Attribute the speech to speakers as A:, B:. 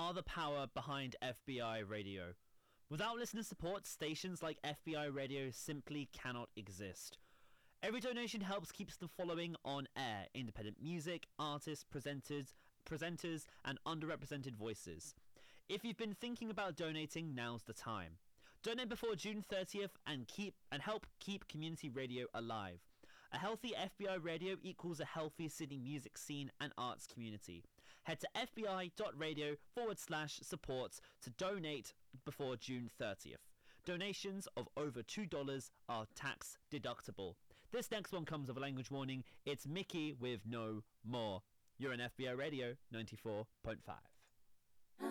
A: are the power behind FBI Radio. Without listener support, stations like FBI Radio simply cannot exist. Every donation helps keeps the following on air: independent music, artists, presenters, and underrepresented voices. If you've been thinking about donating, now's the time. Donate before June 30th and help keep community radio alive. A healthy FBI radio equals a healthy Sydney music scene and arts community. Head to fbi.radio/support to donate before June 30th. Donations of over $2 are tax deductible. This next one comes with a language warning. It's Mickey with No More. You're on FBI Radio 94.5.